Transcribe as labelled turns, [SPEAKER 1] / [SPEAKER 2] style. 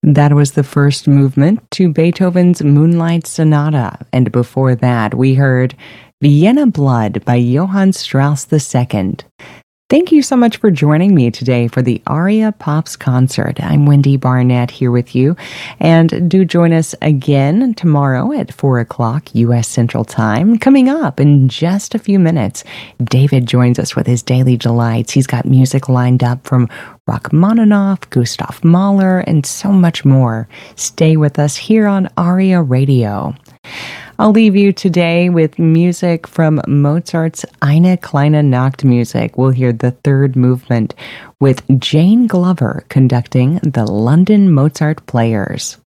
[SPEAKER 1] That was the first movement to Beethoven's Moonlight Sonata, and before that we heard Vienna Blood by Johann Strauss II. Thank you so much for joining me today for the Aria Pops concert. I'm Wendy Barnett here with you, and do join us again tomorrow at 4 o'clock U.S. Central Time. Coming up in just a few minutes, David joins us with his Daily Delights. He's got music lined up from Rachmaninoff, Gustav Mahler, and so much more. Stay with us here on Aria Radio. I'll leave you today with music from Mozart's Eine kleine Nachtmusik. We'll hear the third movement with Jane Glover conducting the London Mozart Players.